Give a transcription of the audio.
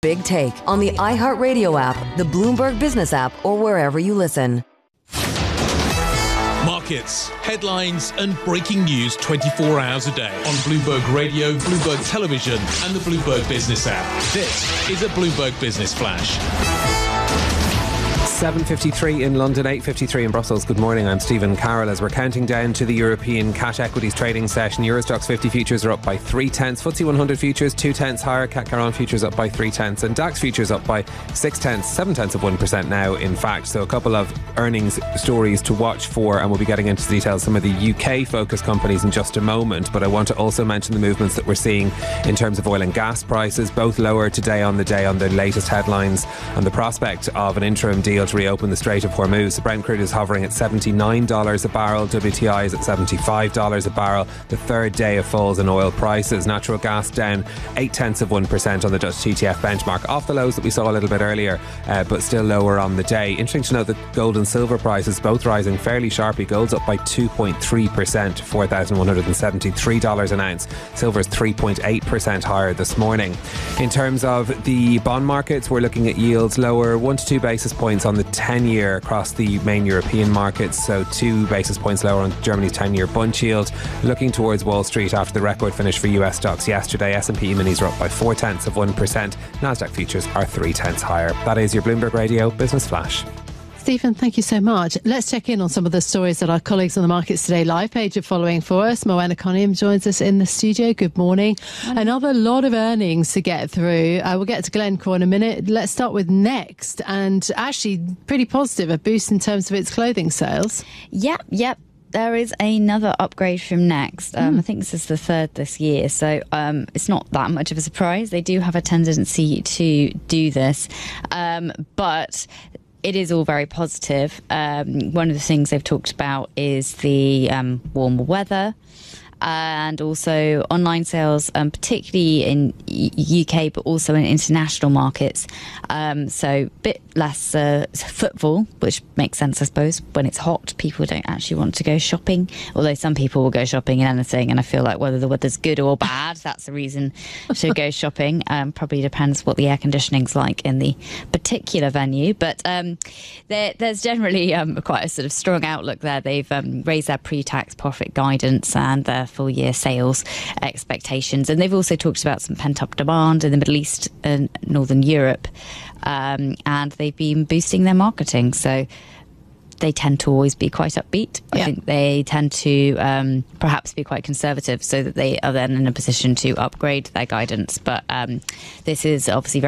Big Take on the iHeartRadio app, the Bloomberg Business app, or wherever you listen. Markets, headlines and breaking news 24 hours a day on Bloomberg Radio, Bloomberg Television and the Bloomberg Business app. This is a Bloomberg Business Flash. 7:53 in London, 8:53 in Brussels. Good morning, I'm Stephen Carroll. As we're counting down to the European cash equities trading session, Euro Stoxx 50 futures are up by 0.3, FTSE 100 futures 0.2 higher, CAC 40 futures up by 0.3, and DAX futures up by 0.6, 0.7% now in fact. So a couple of earnings stories to watch for, and we'll be getting into details some of the UK focused companies in just a moment. But I want to also mention the movements that we're seeing in terms of oil and gas prices, both lower today on the day on the latest headlines and the prospect of an interim deal to reopen the Strait of Hormuz. The Brent crude is hovering at $79 a barrel. WTI is at $75 a barrel. The third day of falls in oil prices. Natural gas down 0.8% on the Dutch TTF benchmark, off the lows that we saw a little bit earlier, but still lower on the day. Interesting to note that gold and silver prices both rising fairly sharply. Gold's up by 2.3% to $4,173 an ounce. Silver's 3.8% higher this morning. In terms of the bond markets, we're looking at yields lower 1 to 2 basis points on the 10-year across the main European markets, so 2 basis points lower on Germany's 10-year bund yield. Looking towards Wall Street after the record finish for US stocks yesterday, S&P E-minis are up by 0.4%. Nasdaq futures are 0.3 higher. That is your Bloomberg Radio Business Flash. Stephen, thank you so much. Let's check in on some of the stories that our colleagues on the Markets Today live page are following for us. Moana Coniam joins us in the studio. Good morning. Another lot of earnings to get through. We'll get to Glencore in a minute. Let's start with Next, and actually pretty positive, a boost in terms of its clothing sales. Yep. There is another upgrade from Next. I think this is the third this year, so it's not that much of a surprise. They do have a tendency to do this, but it is all very positive. One of the things they've talked about is the warmer weather and also online sales, particularly in UK, but also in international markets. So a bit less footfall, which makes sense, I suppose. When it's hot, people don't actually want to go shopping, although some people will go shopping in anything, and I feel like whether the weather's good or bad, that's the reason to go shopping. Probably depends what the air conditioning's like in the particular venue, but there's generally quite a sort of strong outlook there. They've raised their pre-tax profit guidance and their full year sales expectations, and they've also talked about some pent-up demand in the Middle East and Northern Europe, and they've been boosting their marketing, so they tend to always be quite upbeat. I think they tend to perhaps be quite conservative, so that they are then in a position to upgrade their guidance. But this is obviously